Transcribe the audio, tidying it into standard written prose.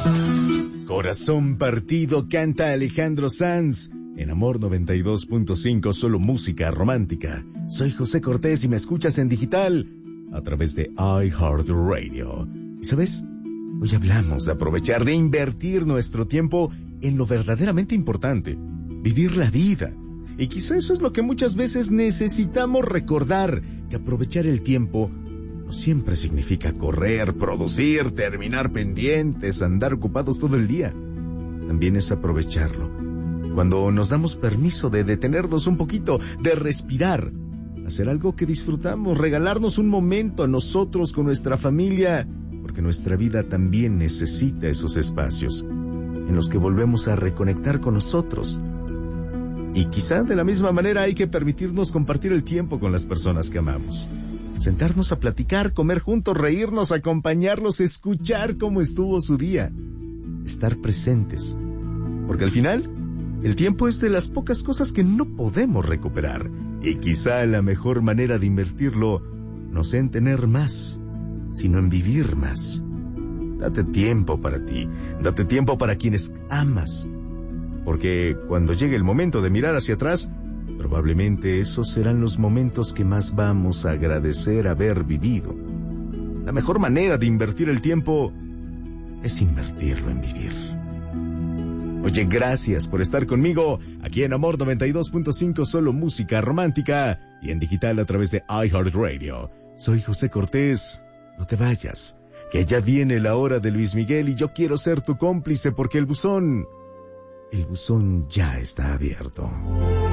Corazón partido canta Alejandro Sanz. En Amor 92.5, solo música romántica. Soy José Cortés y me escuchas en digital a través de iHeartRadio. ¿Y sabes? Hoy hablamos de aprovechar, de invertir nuestro tiempo en lo verdaderamente importante, vivir la vida. Y quizá eso es lo que muchas veces necesitamos recordar, que aprovechar el tiempo no siempre significa correr, producir, terminar pendientes, andar ocupados todo el día. También es aprovecharlo cuando nos damos permiso de detenernos un poquito, de respirar, hacer algo que disfrutamos, regalarnos un momento a nosotros con nuestra familia, porque nuestra vida también necesita esos espacios en los que volvemos a reconectar con nosotros. Y quizá de la misma manera hay que permitirnos compartir el tiempo con las personas que amamos. Sentarnos a platicar, comer juntos, reírnos, acompañarlos, escuchar cómo estuvo su día. Estar presentes. Porque al final, el tiempo es de las pocas cosas que no podemos recuperar. Y quizá la mejor manera de invertirlo no sea en tener más, sino en vivir más. Date tiempo para ti, date tiempo para quienes amas. Porque cuando llegue el momento de mirar hacia atrás, probablemente esos serán los momentos que más vamos a agradecer haber vivido. La mejor manera de invertir el tiempo es invertirlo en vivir. Oye, gracias por estar conmigo aquí en Amor 92.5, solo música romántica, y en digital a través de iHeartRadio. Soy José Cortés. No te vayas, que ya viene la hora de Luis Miguel y yo quiero ser tu cómplice porque el buzón ya está abierto.